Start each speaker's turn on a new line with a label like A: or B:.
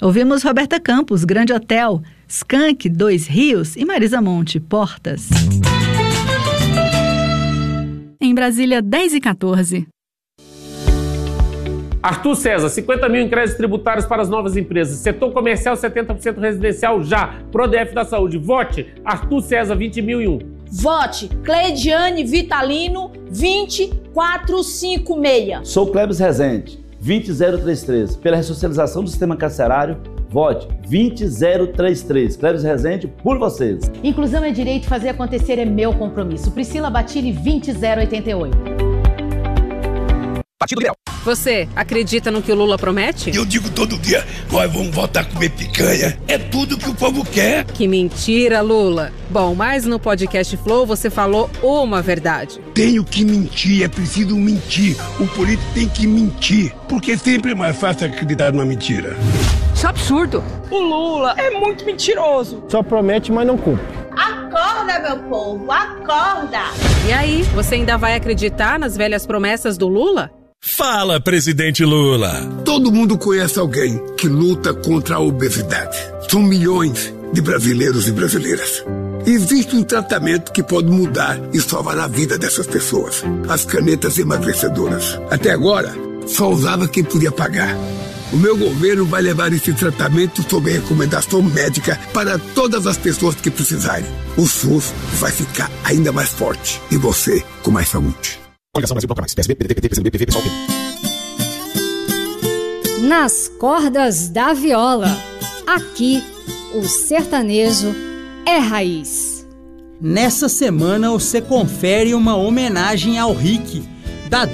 A: Ouvimos Roberta Campos, Grande Hotel, Skank, Dois Rios e Marisa Monte, Portas. Em Brasília, 10h14.
B: Arthur César, 50 mil em créditos tributários para as novas empresas. Setor comercial, 70% residencial já. ProDF da Saúde. Vote Arthur César, 20.001.
C: Vote Cleidiane Vitalino, 20456.
D: Sou Clebis Rezende, 20033. Pela ressocialização do sistema carcerário, vote 20033. Clebis Rezende, por vocês.
E: Inclusão é direito, fazer acontecer é meu compromisso. Priscila Battili, 20088.
F: Partido Liberal. Você acredita no que o Lula promete?
G: Eu digo todo dia, nós vamos voltar a comer picanha. É tudo que o povo quer.
F: Que mentira, Lula. Bom, mas no podcast Flow você falou uma verdade.
G: Tenho que mentir, é preciso mentir. O político tem que mentir, porque sempre é mais fácil acreditar numa mentira.
F: Isso é absurdo.
H: O Lula é muito mentiroso.
I: Só promete, mas não cumpre.
C: Acorda, meu povo, acorda!
F: E aí, você ainda vai acreditar nas velhas promessas do Lula?
G: Fala, presidente Lula! Todo mundo conhece alguém que luta contra a obesidade. São milhões de brasileiros e brasileiras. Existe um tratamento que pode mudar e salvar a vida dessas pessoas. As canetas emagrecedoras. Até agora, só usava quem podia pagar. O meu governo vai levar esse tratamento sob recomendação médica para todas as pessoas que precisarem. O SUS vai ficar ainda mais forte e você com mais saúde.
J: Coligação Brasil Bloco Mais, PSB, PDT, PT, PCdoB, PV, PSOL,
K: Nas cordas da viola. Aqui, o sertanejo é raiz.
L: Nessa semana você confere uma homenagem ao Rick,